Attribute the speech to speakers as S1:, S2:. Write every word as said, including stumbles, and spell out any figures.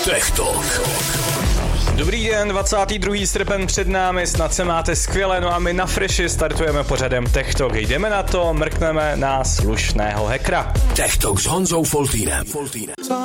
S1: Tech Talk.
S2: Dobrý den, dvacátý druhý srpen před námi, snad se máte skvěle, no a my na Freši startujeme pořadem Tech Talk. Jdeme na to, mrkneme na slušného hackera.
S1: Tech Talk s Honzou Foltýnem.